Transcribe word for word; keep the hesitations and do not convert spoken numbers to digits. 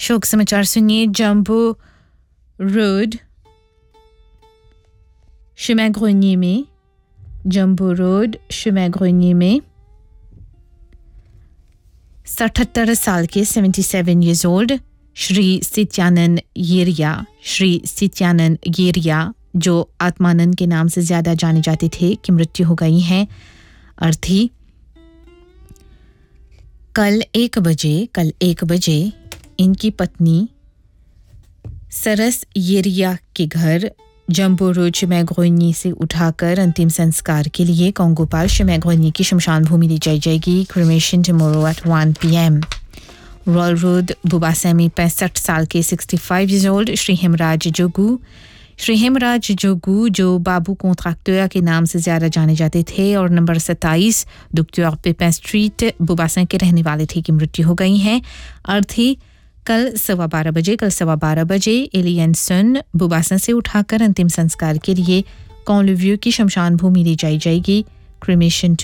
शोक समाचार सुनिए जम्बो रोड chemin grenier में जम्बो रोड chemin grenier में सतहत्तर साल के सतहत्तर years old Shri सित्यानंद area Shri सित्यानंद area जो आत्मानंद के नाम से ज्यादा जाने जाते थे की मृत्यु हो गई है। अर्थी कल एक बजे कल एक बजे इनकी पत्नी सरस येरिया के घर जम्बो रोड chemin grenier से उठाकर अंतिम संस्कार के लिए कोंगोपाल chemin grenier की शमशान भूमि ले जाई जाएगी। Cremation tomorrow at one p m royal road बुबासा में पैंसठ साल के पैंसठ years old श्री हेमराज जोगू श्री हेमराज जोगू जो बाबू कॉन्ट्रैक्टर के नाम से ज्यादा जाने जाते थे और नंबर सत्ताईस डॉक्टर पेपिन स्ट्रीट बुबासा के रहने वाले थे की मृत्यु हो गई है। अर्थी कल सवा बारह बजे कल सवा बारह बजे एलियनसन बुबासा से उठाकर अंतिम संस्कार के लिए कॉन्लव्यू की शमशान भूमि ले जाई जाएगी। क्रिमेशन